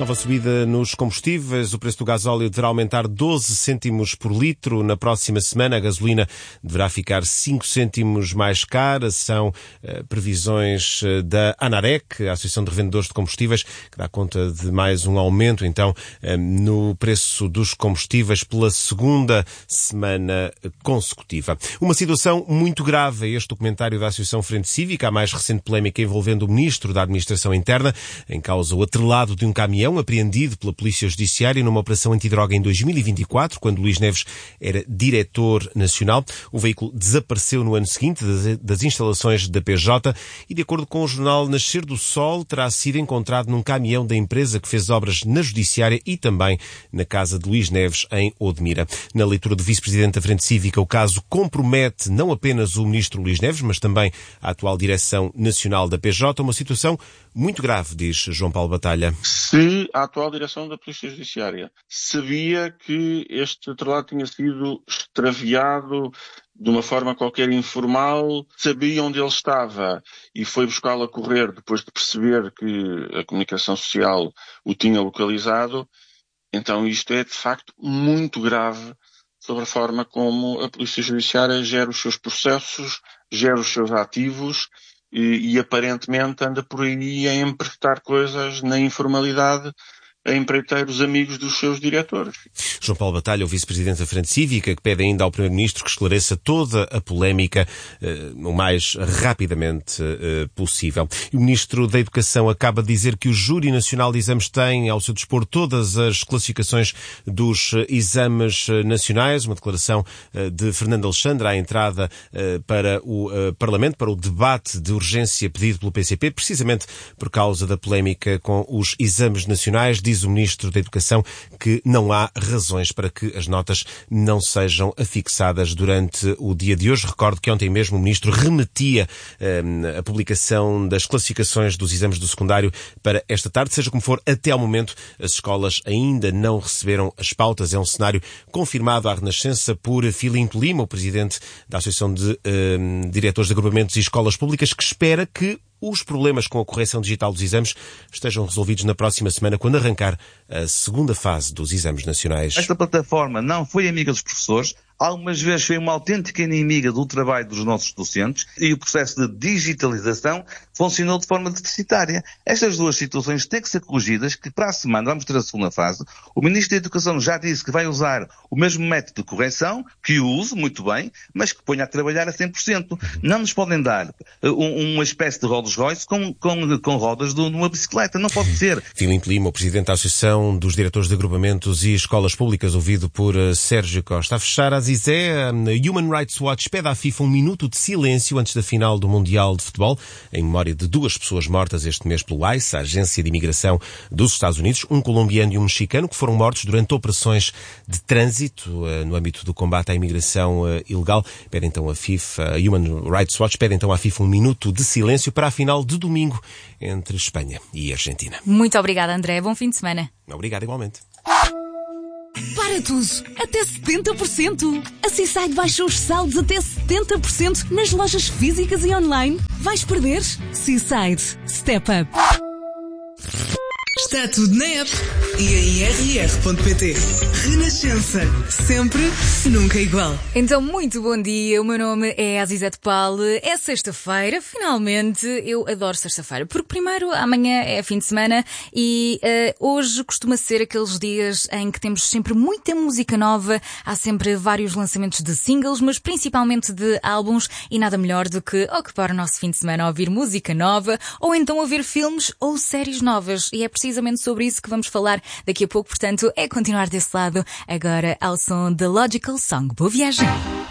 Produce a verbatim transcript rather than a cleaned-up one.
Nova subida nos combustíveis. O preço do gasóleo deverá aumentar doze cêntimos por litro na próxima semana. A gasolina deverá ficar cinco cêntimos mais cara. São uh, previsões uh, da ANAREC, a Associação de Revendedores de Combustíveis, que dá conta de mais um aumento, então, uh, no preço dos combustíveis pela segunda semana consecutiva. Uma situação muito grave, este documentário da Associação Frente Cívica, a mais recente polémica envolvendo o Ministro da Administração Interna, em causa o atrelado de um caminhão apreendido pela Polícia Judiciária numa operação antidroga em dois mil e vinte e quatro, quando Luís Neves era diretor nacional. O veículo desapareceu no ano seguinte das, das instalações da P J e, de acordo com o jornal Nascer do Sol, terá sido encontrado num caminhão da empresa que fez obras na Judiciária e também na casa de Luís Neves, em Odmira. Na leitura do vice-presidente da Frente Cívica, o caso compromete não apenas o ministro Luís Neves, mas também a atual direção nacional da P J, uma situação muito grave, diz João Paulo Batalha. Se a atual direção da Polícia Judiciária sabia que este atrelado tinha sido extraviado de uma forma qualquer informal, sabia onde ele estava e foi buscá-lo a correr depois de perceber que a comunicação social o tinha localizado, então isto é de facto muito grave sobre a forma como a Polícia Judiciária gera os seus processos, gera os seus ativos e, e aparentemente anda por aí a emprestar coisas na informalidade a empreiteiros amigos dos seus diretores. João Paulo Batalha, o vice-presidente da Frente Cívica, que pede ainda ao primeiro-ministro que esclareça toda a polémica eh, o mais rapidamente eh, possível. E o ministro da Educação acaba de dizer que o Júri Nacional de Exames tem ao seu dispor todas as classificações dos exames nacionais. Uma declaração eh, de Fernando Alexandre à entrada eh, para o eh, Parlamento, para o debate de urgência pedido pelo P C P, precisamente por causa da polémica com os exames nacionais. Diz o Ministro da Educação que não há razões para que as notas não sejam afixadas durante o dia de hoje. Recordo que ontem mesmo o Ministro remetia eh, a publicação das classificações dos exames do secundário para esta tarde. Seja como for, até ao momento as escolas ainda não receberam as pautas. É um cenário confirmado à Renascença por Filimpe Lima, o Presidente da Associação de eh, Diretores de Agrupamentos e Escolas Públicas, que espera que os problemas com a correção digital dos exames estejam resolvidos na próxima semana, quando arrancar a segunda fase dos exames nacionais. Esta plataforma não foi amiga dos professores, algumas vezes foi uma autêntica inimiga do trabalho dos nossos docentes e o processo de digitalização funcionou de forma deficitária. Estas duas situações têm que ser corrigidas, que para a semana vamos ter a segunda fase. O Ministro da Educação já disse que vai usar o mesmo método de correção, que o use muito bem, mas que ponha a trabalhar a cem por cento. Não nos podem dar um, uma espécie de Rolls Royce com, com, com rodas de uma bicicleta. Não pode ser. Filimpe Lima, o Presidente da Associação dos Diretores de Agrupamentos e Escolas Públicas, ouvido por uh, Sérgio Costa. A fechar as Zé, a Human Rights Watch pede à FIFA um minuto de silêncio antes da final do Mundial de Futebol, em memória de duas pessoas mortas este mês pelo I C E, a Agência de Imigração dos Estados Unidos, um colombiano e um mexicano, que foram mortos durante operações de trânsito uh, no âmbito do combate à imigração uh, ilegal. Pede então a FIFA, a Human Rights Watch pede então à FIFA um minuto de silêncio para a final de domingo entre Espanha e Argentina. Muito obrigada, André. Bom fim de semana. Obrigado, igualmente. Para tudo, até setenta por cento. A Seaside baixou os saldos até setenta por cento nas lojas físicas e online. Vais perder? Seaside. Step up. Está tudo na app e em r r ponto p t. Renascença. Sempre, nunca igual. Então, muito bom dia. O meu nome é Azizete Paulo. É sexta-feira, finalmente. Eu adoro sexta-feira, porque primeiro, amanhã é fim de semana e uh, hoje costuma ser aqueles dias em que temos sempre muita música nova. Há sempre vários lançamentos de singles, mas principalmente de álbuns, e nada melhor do que ocupar o nosso fim de semana a ouvir música nova ou então a ver filmes ou séries novas. E é precisamente sobre isso que vamos falar daqui a pouco, portanto é continuar desse lado agora ao som da Logical Song. Boa viagem!